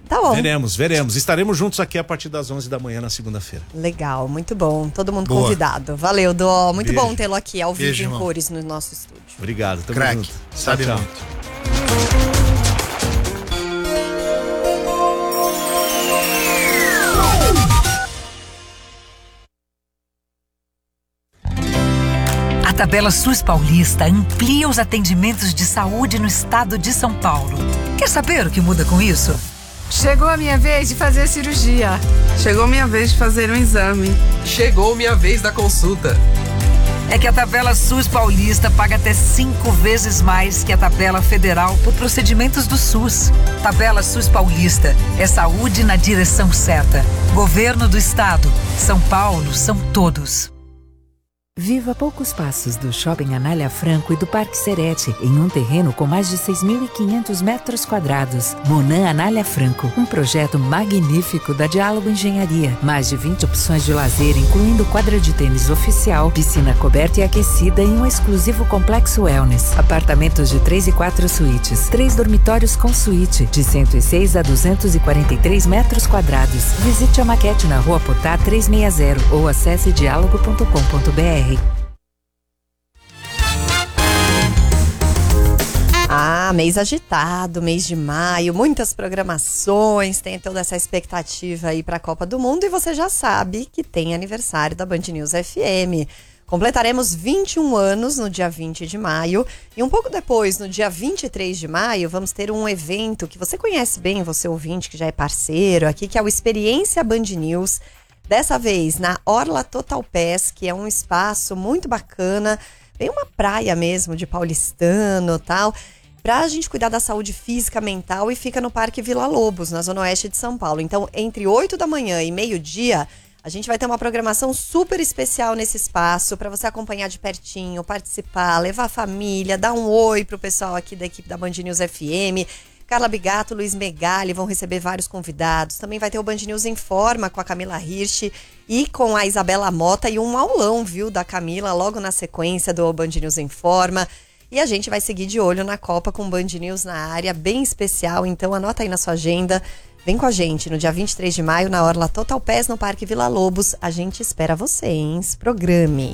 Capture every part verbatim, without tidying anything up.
Tá bom. Veremos, veremos. Estaremos juntos aqui a partir das onze da manhã na segunda-feira. Legal, muito bom. Todo mundo Boa. convidado. Valeu, Dó. Muito Beijo. bom tê-lo aqui ao vivo Beijo, em irmão. cores no nosso estúdio. Obrigado, tamo Crack, junto. sabe Tchau, tchau. muito. A Tabela SUS Paulista amplia os atendimentos de saúde no estado de São Paulo. Quer saber o que muda com isso? Chegou a minha vez de fazer a cirurgia. Chegou minha vez de fazer um exame. Chegou minha vez da consulta. É que a Tabela SUS Paulista paga até cinco vezes mais que a Tabela Federal por procedimentos do SUS. Tabela SUS Paulista é saúde na direção certa. Governo do Estado. São Paulo são todos. Viva a poucos passos do Shopping Anália Franco e do Parque Serete, em um terreno com mais de seis mil e quinhentos metros quadrados. Monan Anália Franco, um projeto magnífico da Diálogo Engenharia. Mais de vinte opções de lazer, incluindo quadra de tênis oficial, piscina coberta e aquecida e um exclusivo complexo wellness. Apartamentos de três e quatro suítes, três dormitórios com suíte, de cento e seis a duzentos e quarenta e três metros quadrados. Visite a maquete na Rua Potá trezentos e sessenta ou acesse diálogo ponto com ponto br. Ah, mês agitado, mês de maio, muitas programações, tem toda essa expectativa aí para a Copa do Mundo e você já sabe que tem aniversário da Band News F M. Completaremos vinte e um anos no dia vinte de maio e um pouco depois, no dia vinte e três de maio, vamos ter um evento que você conhece bem, você ouvinte que já é parceiro aqui, que é o Experiência Band News. Dessa vez na Orla Total Pass, que é um espaço muito bacana, bem uma praia mesmo de paulistano e tal, pra gente cuidar da saúde física, mental, e fica no Parque Vila Lobos, na Zona Oeste de São Paulo. Então, entre oito da manhã e meio-dia, a gente vai ter uma programação super especial nesse espaço para você acompanhar de pertinho, participar, levar a família, dar um oi pro pessoal aqui da equipe da Band News F M. Carla Bigato, Luiz Megali vão receber vários convidados. Também vai ter o Band News em Forma com a Camila Hirsch e com a Isabela Mota e um aulão, viu, da Camila logo na sequência do Band News em Forma. E a gente vai seguir de olho na Copa com Band News na área, bem especial. Então anota aí na sua agenda. Vem com a gente no dia vinte e três de maio na Orla Total Pass no Parque Vila Lobos. A gente espera vocês. Programe.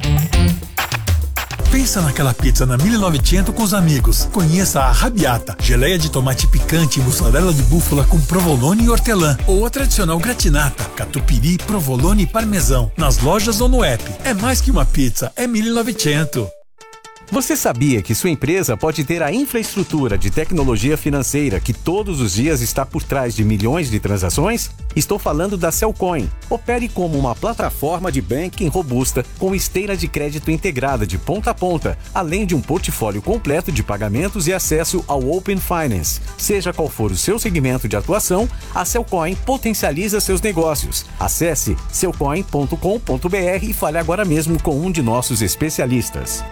Pensa naquela pizza na mil e novecentos com os amigos. Conheça a Arrabbiata, geleia de tomate picante e mussarela de búfala com provolone e hortelã. Ou a tradicional gratinata, catupiry, provolone e parmesão. Nas lojas ou no app. É mais que uma pizza, é mil e novecentos. Você sabia que sua empresa pode ter a infraestrutura de tecnologia financeira que todos os dias está por trás de milhões de transações? Estou falando da Cellcoin. Opere como uma plataforma de banking robusta com esteira de crédito integrada de ponta a ponta, além de um portfólio completo de pagamentos e acesso ao Open Finance. Seja qual for o seu segmento de atuação, a Cellcoin potencializa seus negócios. Acesse cellcoin ponto com ponto br e fale agora mesmo com um de nossos especialistas.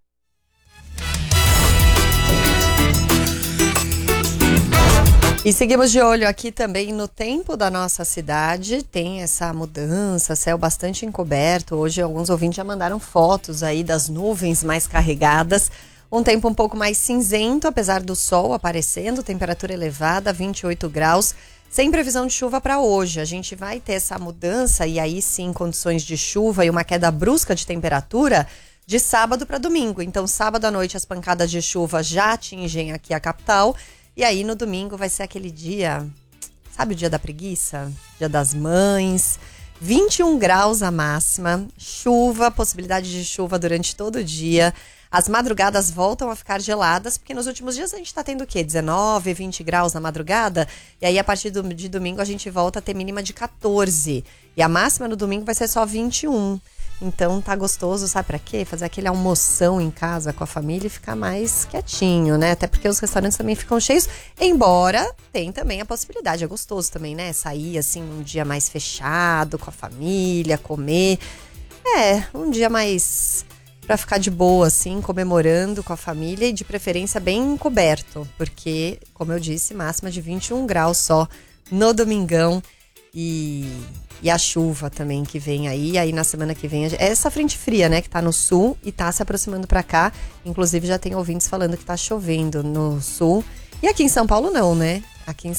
E seguimos de olho aqui também no tempo da nossa cidade. Tem essa mudança, céu bastante encoberto. Hoje alguns ouvintes já mandaram fotos aí das nuvens mais carregadas. Um tempo um pouco mais cinzento, apesar do sol aparecendo, temperatura elevada, vinte e oito graus. Sem previsão de chuva para hoje. A gente vai ter essa mudança e aí sim condições de chuva e uma queda brusca de temperatura de sábado para domingo. Então sábado à noite as pancadas de chuva já atingem aqui a capital. E aí no domingo vai ser aquele dia, sabe o dia da preguiça? Dia das mães, vinte e um graus a máxima, chuva, possibilidade de chuva durante todo o dia. As madrugadas voltam a ficar geladas, porque nos últimos dias a gente tá tendo o quê? dezenove, vinte graus na madrugada? E aí a partir do, de domingo a gente volta a ter mínima de quatorze. E a máxima no domingo vai ser só vinte e um. Então tá gostoso, sabe pra quê? Fazer aquele almoção em casa com a família e ficar mais quietinho, né? Até porque os restaurantes também ficam cheios, embora tem também a possibilidade, é gostoso também, né? Sair assim um dia mais fechado com a família, comer. É, um dia mais pra ficar de boa assim, comemorando com a família e de preferência bem coberto, porque, como eu disse, máxima de vinte e um graus só no domingão. E, e a chuva também que vem aí, aí na semana que vem, é essa frente fria, né, que tá no sul e tá se aproximando pra cá, inclusive já tem ouvintes falando que tá chovendo no sul, e aqui em São Paulo não, né, aqui em